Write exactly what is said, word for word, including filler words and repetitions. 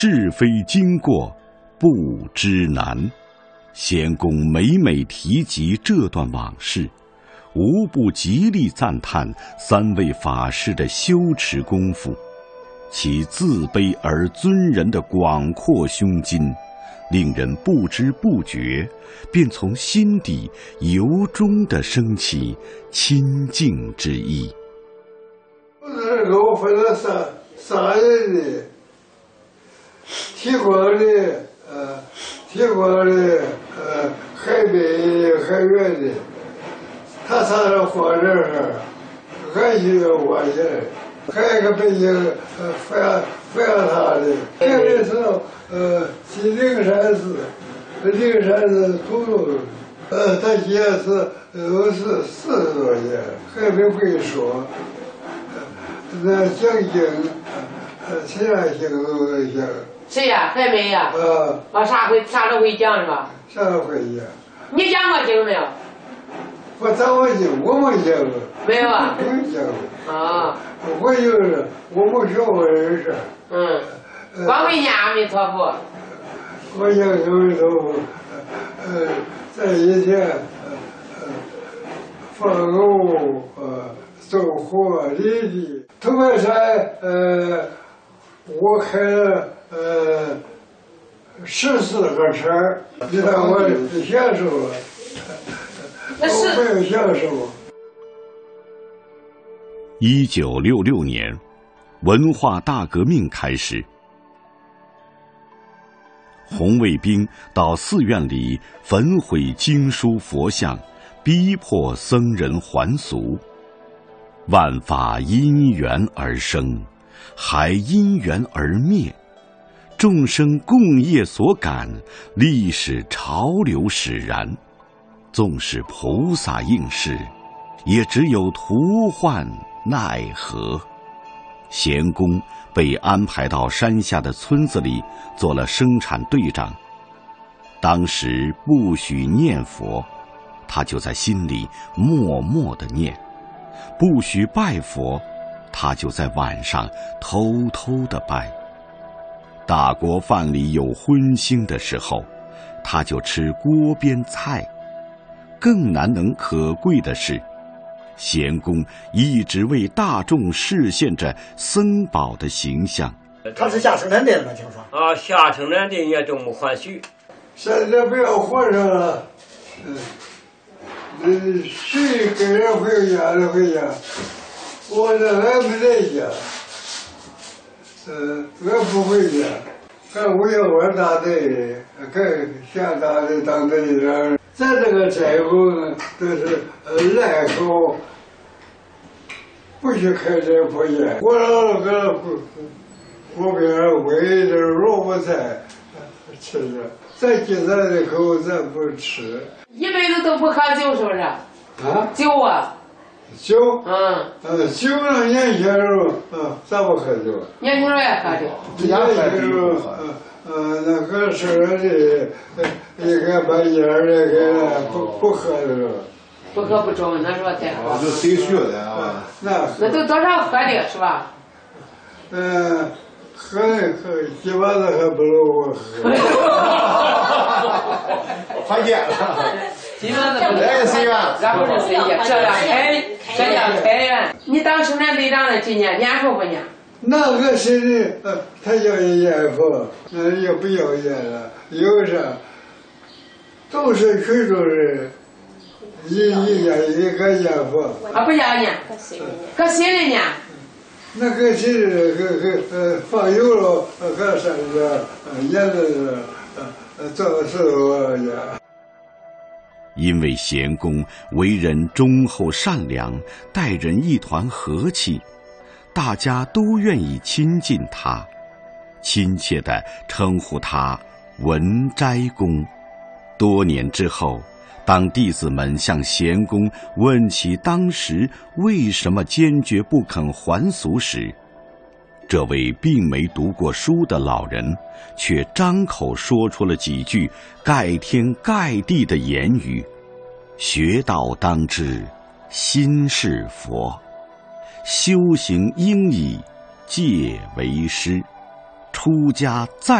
是非经过，不知难。贤公每每提及这段往事，无不极力赞叹三位法师的修持功夫，其自卑而尊人的广阔胸襟，令人不知不觉便从心底由衷地升起亲近之意。 我是给我分了三三人的，提过的，呃，提过的，呃，海北的、海远的，他常常活这儿，俺就我去，还有一个北京，呃，抚养抚养他的，这个是呃，去灵山寺，灵山寺土豆，呃，他现在是都是四十多年，还没会说。那讲经，呃，其他经都会讲。 谁呀？还没呀？ 啊。 啊，啥会啥都会讲是吧？ 啥都会讲。 你讲过经没有？ 我讲过经，我没讲过。 没有啊？ 没讲过。 啊。 我就是我没学过人事。 嗯。光会念阿弥陀佛。 我讲阿弥陀佛，呃，在以前，呃，放牛，呃。走火犁地，头半山，呃，我开了呃十四个车，你看我享受了，我没有享受。 一九六六年，文化大革命开始，红卫兵到寺院里焚毁经书佛像，逼迫僧人还俗。万法因缘而生，还因缘而灭。众生共业所感，历史潮流使然。纵使菩萨应是，也只有徒唤奈何。贤公被安排到山下的村子里做了生产队长。当时不许念佛，他就在心里默默地念。不许拜佛，他就在晚上偷偷地拜。大锅饭里有荤腥的时候，他就吃锅边菜。更难能可贵的是，贤公一直为大众示现着僧宝的形象。 他是下生产队的吗？听说啊，下生产队也都没还许。 现在不要活着了，嗯。嗯，谁跟人回家就回家，我这俺没在家，呃，俺不回家，俺为了我大队，俺下大队当队长，咱这个斋户呢，都是呃赖口，不许开这破烟。我老搁锅边煨点萝卜菜吃着，咱今咱的口咱不吃。 一辈子都不喝酒，是不是？啊，酒啊， 酒， 嗯， 呃，酒呢，年轻时候，嗯，咱不喝酒。 年轻时候也喝酒。 年轻时候，呃，呃，那个是的，应该把烟儿的给不不喝的了。 不喝不中，那时候才喝。 就谁学的啊？ 那那都多少喝的是吧？ 嗯，喝喝，几把子还不如我喝。 还见了， 基本上不来随缘， 然后是随缘，这样开，这样开源。你当生产队长的今年念佛不念？ 那个谁的，呃，他要念佛，那也不要念了，有啥？都是群众人，一一家一个念佛。 啊，不要念，搁心里念。 那个谁的，个个呃放油了，搁山上，呃，念的是，呃，做的时候呀。 因为贤公为人忠厚善良，待人一团和气，大家都愿意亲近他，亲切地称呼他文斋公。多年之后，当弟子们向贤公问起当时为什么坚决不肯还俗时，这位并没读过书的老人却张口说出了几句盖天盖地的言语：学道当知心是佛，修行应以戒为师。 出家再